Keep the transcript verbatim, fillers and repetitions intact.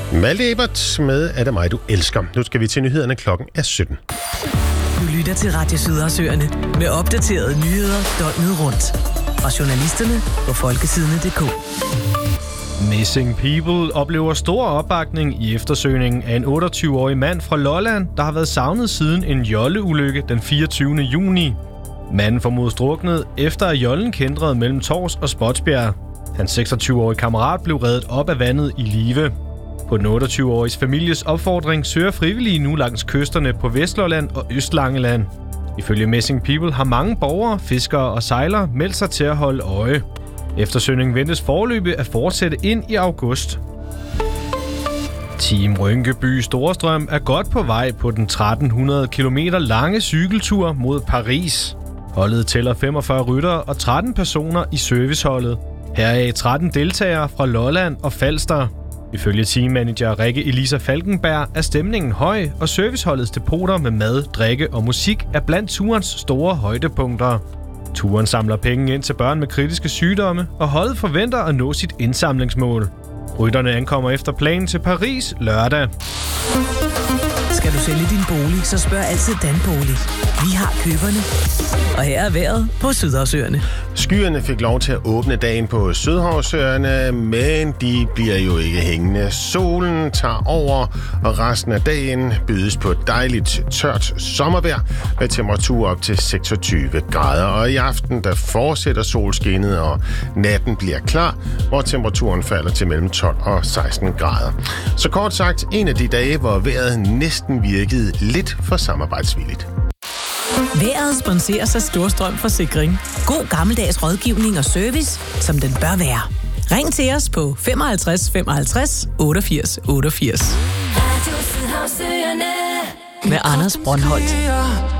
Malte Ebert med Er det mig, du elsker. Nu skal vi til nyhederne. Klokken er sytten. Du lytter til Radio Sydersøerne med opdaterede nyheder døgnet rundt. Fra journalisterne på folkesidene punktum d k. Missing People oplever stor opbakning i eftersøgningen af en otteogtyve-årig mand fra Lolland, der har været savnet siden en jolleulykke den fireogtyvende juni. Manden formodes druknet, efter at jollen kændrede mellem Tors og Spotsbjerg. Hans seksogtyve-årige kammerat blev reddet op af vandet i live. På den otteogtyve-åriges families opfordring søger frivillige nu langs kysterne på Vestlolland og Østlangeland. Ifølge Missing People har mange borgere, fiskere og sejlere meldt sig til at holde øje. Eftersøgningen ventes foreløbig at fortsætte ind i august. Team Rynkeby Storstrøm er godt på vej på den tretten hundrede kilometer lange cykeltur mod Paris. Holdet tæller femogfyrre ryttere og tretten personer i serviceholdet. Heraf tretten deltagere fra Lolland og Falster. Ifølge teammanager Rikke Elisa Falkenberg er stemningen høj, og serviceholdets depoter med mad, drikke og musik er blandt turens store højdepunkter. Turen samler penge ind til børn med kritiske sygdomme, og holdet forventer at nå sit indsamlingsmål. Rytterne ankommer efter planen til Paris lørdag. Skal du sælge din bolig, så spørg altid Danbolig. Vi har køberne. Og her er vejret på Sydersøerne. Skyerne fik lov til at åbne dagen på Sydhavsøerne, men de bliver jo ikke hængende. Solen tager over, og resten af dagen bydes på dejligt tørt sommervejr med temperatur op til seksogtyve grader. Og i aften der fortsætter solskinnet, og natten bliver klar, hvor temperaturen falder til mellem tolv og seksten grader. Så kort sagt, en af de dage, hvor vejret næsten virkede lidt for samarbejdsvilligt. Vejret sponseres af Storstrøm Forsikring. God gammeldags rådgivning og service, som den bør være. Ring til os på femoghalvtreds femoghalvtreds otteogfirs otteogfirs. Med Anders Brøndholt.